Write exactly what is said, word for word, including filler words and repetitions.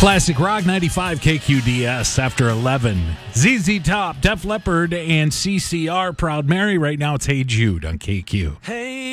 Classic Rock ninety-five K Q D S after eleven. Z Z Top, Def Leppard, and C C R, Proud Mary. Right now it's Hey Jude on K Q. Hey